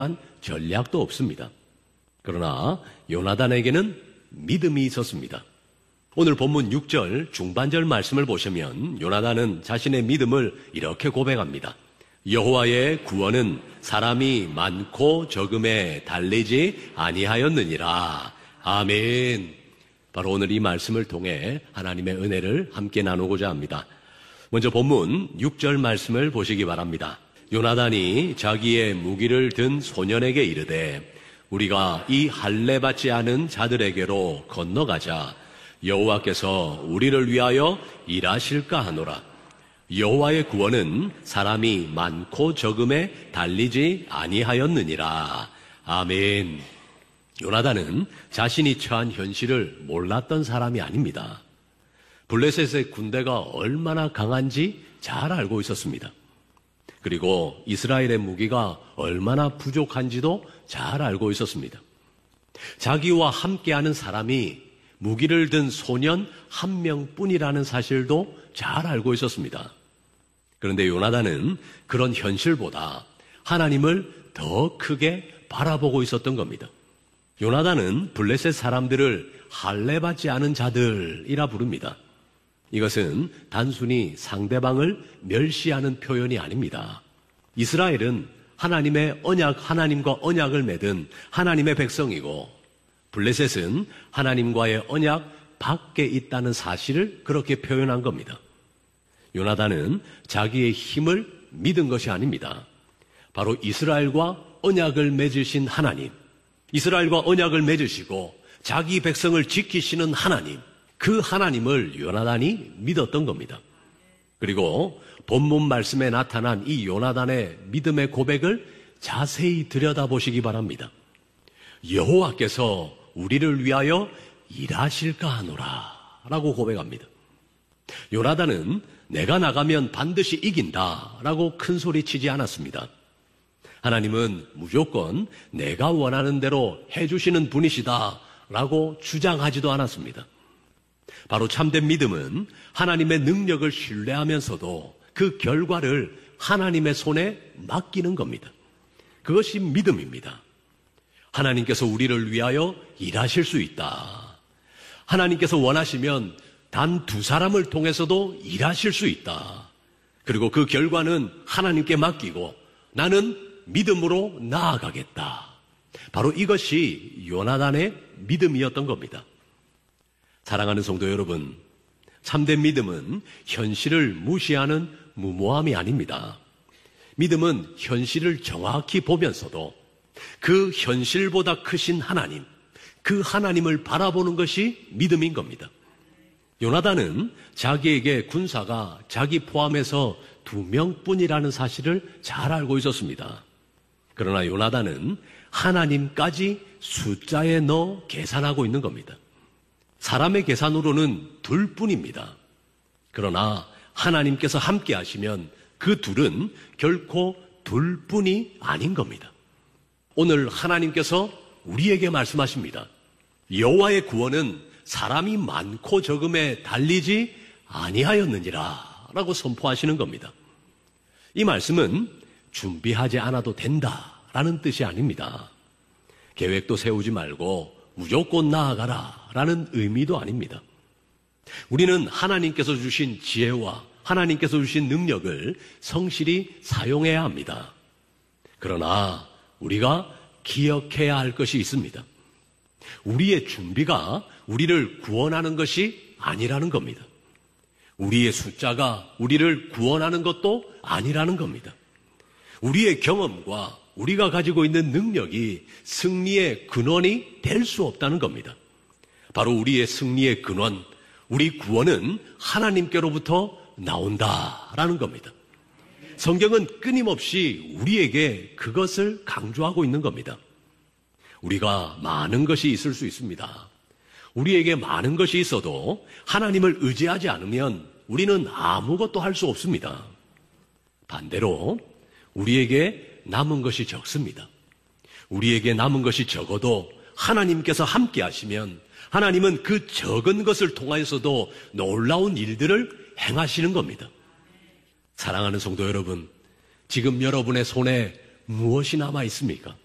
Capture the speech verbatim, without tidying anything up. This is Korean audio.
전략도 없습니다. 그러나 요나단에게는 믿음이 있었습니다. 오늘 본문 육 절 중반절 말씀을 보시면 요나단은 자신의 믿음을 이렇게 고백합니다. 여호와의 구원은 사람이 많고 적음에 달리지 아니하였느니라. 아멘. 바로 오늘 이 말씀을 통해 하나님의 은혜를 함께 나누고자 합니다. 먼저 본문 육 절 말씀을 보시기 바랍니다. 요나단이 자기의 무기를 든 소년에게 이르되 우리가 이 할례 받지 않은 자들에게로 건너가자. 여호와께서 우리를 위하여 일하실까 하노라. 여호와의 구원은 사람이 많고 적음에 달리지 아니하였느니라. 아멘. 요나단은 자신이 처한 현실을 몰랐던 사람이 아닙니다. 블레셋의 군대가 얼마나 강한지 잘 알고 있었습니다. 그리고 이스라엘의 무기가 얼마나 부족한지도 잘 알고 있었습니다. 자기와 함께하는 사람이 무기를 든 소년 한 명뿐이라는 사실도 잘 알고 있었습니다. 그런데 요나단은 그런 현실보다 하나님을 더 크게 바라보고 있었던 겁니다. 요나단은 블레셋 사람들을 할례 받지 않은 자들이라 부릅니다. 이것은 단순히 상대방을 멸시하는 표현이 아닙니다. 이스라엘은 하나님의 언약, 하나님과 언약을 맺은 하나님의 백성이고 블레셋은 하나님과의 언약 밖에 있다는 사실을 그렇게 표현한 겁니다. 요나단은 자기의 힘을 믿은 것이 아닙니다. 바로 이스라엘과 언약을 맺으신 하나님, 이스라엘과 언약을 맺으시고 자기 백성을 지키시는 하나님, 그 하나님을 요나단이 믿었던 겁니다. 그리고 본문 말씀에 나타난 이 요나단의 믿음의 고백을 자세히 들여다보시기 바랍니다. 여호와께서 우리를 위하여 일하실까 하노라 라고 고백합니다. 요나단은 내가 나가면 반드시 이긴다 라고 큰 소리 치지 않았습니다. 하나님은 무조건 내가 원하는 대로 해주시는 분이시다 라고 주장하지도 않았습니다. 바로 참된 믿음은 하나님의 능력을 신뢰하면서도 그 결과를 하나님의 손에 맡기는 겁니다. 그것이 믿음입니다. 하나님께서 우리를 위하여 일하실 수 있다. 하나님께서 원하시면 단 두 사람을 통해서도 일하실 수 있다. 그리고 그 결과는 하나님께 맡기고 나는 믿음으로 나아가겠다. 바로 이것이 요나단의 믿음이었던 겁니다. 사랑하는 성도 여러분, 참된 믿음은 현실을 무시하는 무모함이 아닙니다. 믿음은 현실을 정확히 보면서도 그 현실보다 크신 하나님, 그 하나님을 바라보는 것이 믿음인 겁니다. 요나단은 자기에게 군사가 자기 포함해서 두 명뿐이라는 사실을 잘 알고 있었습니다. 그러나 요나단은 하나님까지 숫자에 넣어 계산하고 있는 겁니다. 사람의 계산으로는 둘뿐입니다. 그러나 하나님께서 함께 하시면 그 둘은 결코 둘뿐이 아닌 겁니다. 오늘 하나님께서 우리에게 말씀하십니다. 여호와의 구원은 사람이 많고 적음에 달리지 아니하였느니라 라고 선포하시는 겁니다. 이 말씀은 준비하지 않아도 된다라는 뜻이 아닙니다. 계획도 세우지 말고 무조건 나아가라 라는 의미도 아닙니다. 우리는 하나님께서 주신 지혜와 하나님께서 주신 능력을 성실히 사용해야 합니다. 그러나 우리가 기억해야 할 것이 있습니다. 우리의 준비가 우리를 구원하는 것이 아니라는 겁니다. 우리의 숫자가 우리를 구원하는 것도 아니라는 겁니다. 우리의 경험과 우리가 가지고 있는 능력이 승리의 근원이 될 수 없다는 겁니다. 바로 우리의 승리의 근원, 우리 구원은 하나님께로부터 나온다라는 겁니다. 성경은 끊임없이 우리에게 그것을 강조하고 있는 겁니다. 우리가 많은 것이 있을 수 있습니다. 우리에게 많은 것이 있어도 하나님을 의지하지 않으면 우리는 아무것도 할 수 없습니다. 반대로 우리에게 남은 것이 적습니다. 우리에게 남은 것이 적어도 하나님께서 함께 하시면 하나님은 그 적은 것을 통하여서도 놀라운 일들을 행하시는 겁니다. 사랑하는 성도 여러분, 지금 여러분의 손에 무엇이 남아 있습니까?